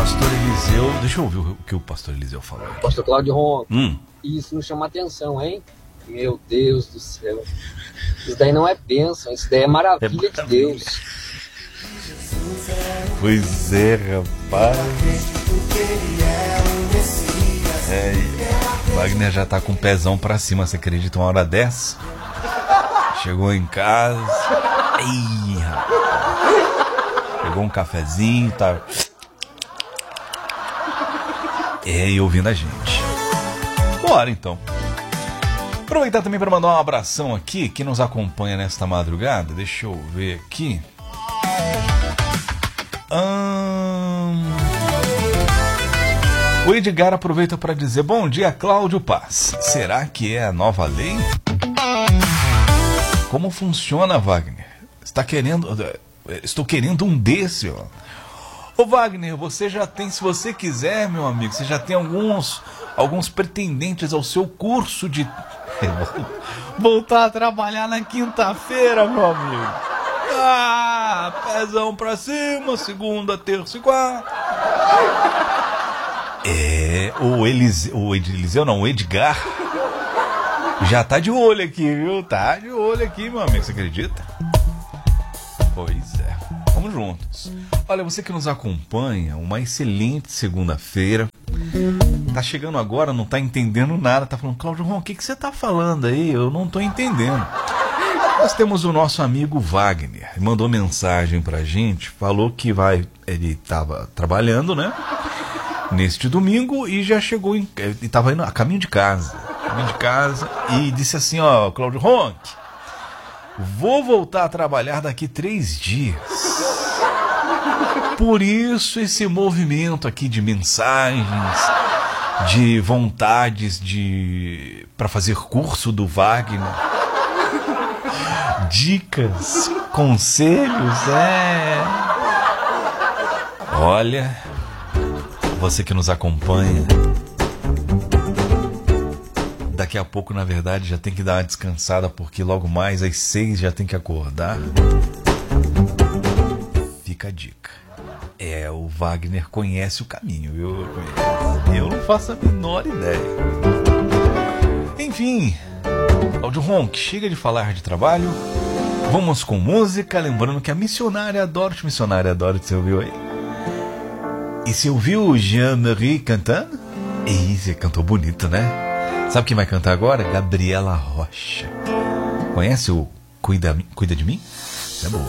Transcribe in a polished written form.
Pastor Eliseu, deixa eu ouvir o que o pastor Eliseu falou. Pastor Cláudio Ronco, isso não chama atenção, hein? Meu Deus do céu. Isso daí não é bênção, isso daí é maravilha de Deus. Pois é, rapaz. Wagner já tá com o pezão pra cima, você acredita? Uma hora dessa? Chegou em casa. Ei, rapaz. Pegou um cafezinho, tá. E ouvindo a gente. Bora então. Aproveitar também para mandar um abração aqui, que nos acompanha nesta madrugada. Deixa eu ver aqui. O Edgar aproveita para dizer: bom dia, Cláudio Paz. Será que é a nova lei? Como funciona, Wagner? Estou querendo um desse, ó. Ô Wagner, você já tem, se você quiser, meu amigo, você já tem alguns pretendentes ao seu curso de voltar a trabalhar na quinta-feira, meu amigo. Pezão pra cima, segunda, terça e quarta. O Edgar já tá de olho aqui, viu? Tá de olho aqui, meu amigo, você acredita? Pois é, vamos juntos. Olha, você que nos acompanha, uma excelente segunda-feira. Tá chegando agora, não tá entendendo nada, tá falando: Cláudio Ron, o que você tá falando aí? Eu não tô entendendo. Nós temos o nosso amigo Wagner, mandou mensagem pra gente, falou que ele tava trabalhando, né? Neste domingo e já chegou, ele tava indo a caminho de casa, e disse assim: ó, Cláudio Ronk, vou voltar a trabalhar daqui 3 dias. Por isso esse movimento aqui de mensagens, de vontades para fazer curso do Wagner, dicas, conselhos, Olha, você que nos acompanha, daqui a pouco, na verdade, já tem que dar uma descansada, porque logo mais às 6 já tem que acordar. Fica a dica. O Wagner conhece o caminho, viu? Eu não faço a menor ideia. Enfim, Cláudio Ronk, chega de falar de trabalho. Vamos com música, lembrando que a Missionária adora, você ouviu aí? E você ouviu o Jean-Marie cantando? Você cantou bonito, né? Sabe quem vai cantar agora? Gabriela Rocha. Conhece o Cuida de Mim? É boa.